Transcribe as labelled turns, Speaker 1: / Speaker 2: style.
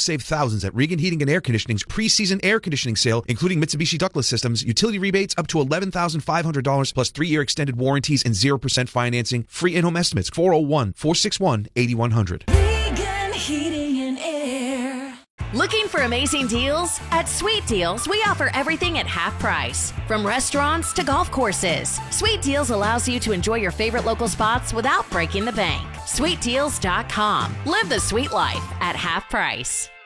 Speaker 1: save thousands at Regan Heating and Air Conditioning's preseason air conditioning sale, including Mitsubishi ductless systems, utility rebates up to $11,500 plus 3-year extended warranties and 0% financing. Free in-home estimates. 401-461-8100.
Speaker 2: Regan Heating and Air.
Speaker 3: Looking for amazing deals? At Sweet Deals, we offer everything at half price. From restaurants to golf courses, Sweet Deals allows you to enjoy your favorite local spots without breaking the bank. SweetDeals.com. Live the sweet life at half price.